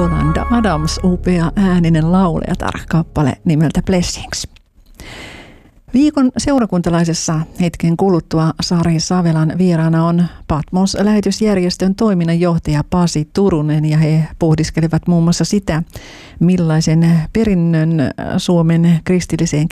Yolanda Adams, upea ääninen laulajatar-kappale nimeltä Blessings. Viikon seurakuntalaisessa hetken kuluttua Sari Savelan vieraana on Patmos-lähetysjärjestön toiminnanjohtaja Pasi Turunen, ja he pohdiskelevat muun muassa sitä, millaisen perinnön Suomen kristilliseen